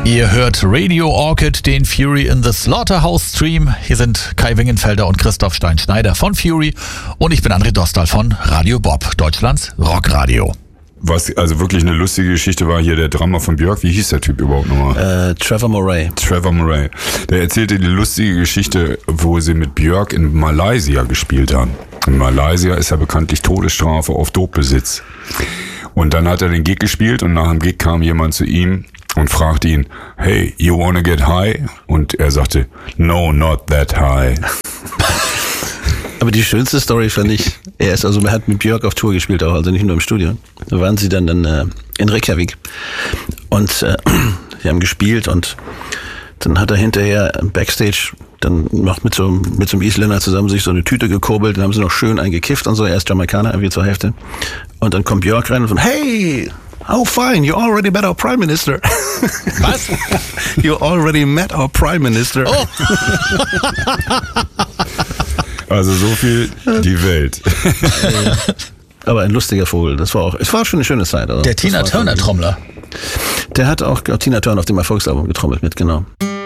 Ihr hört Radio Orchid, den Fury in the Slaughterhouse Stream. Hier sind Kai Wingenfelder und Christoph Stein-Schneider von Fury und ich bin André Dostal von Radio Bob, Deutschlands Rockradio. Was also wirklich eine lustige Geschichte war hier, der Drummer von Björk, wie hieß der Typ überhaupt nochmal? Trevor Murray. Trevor Murray. Der erzählte die lustige Geschichte, wo sie mit Björk in Malaysia gespielt haben. In Malaysia ist ja bekanntlich Todesstrafe auf Dope-Besitz. Und dann hat er den Gig gespielt und nach dem Gig kam jemand zu ihm und fragte ihn, hey, you wanna get high? Und er sagte, no, not that high. Aber die schönste Story fand ich, er hat mit Björk auf Tour gespielt auch, also nicht nur im Studio. Da waren sie dann in Reykjavik und sie haben gespielt und dann hat er hinterher Backstage dann noch mit so einem Isländer zusammen sich so eine Tüte gekurbelt, dann haben sie noch schön eingekifft und so, er ist Jamaikaner, irgendwie zur Hälfte. Und dann kommt Björk rein und so, hey, how fine, you already met our Prime Minister. Was? You already met our Prime Minister. Oh. Also so viel die Welt. Aber ein lustiger Vogel, es war schon eine schöne Zeit. Also Der Tina Turner Trommler. Der hat auch Tina Turner auf dem Erfolgsalbum getrommelt mit, genau.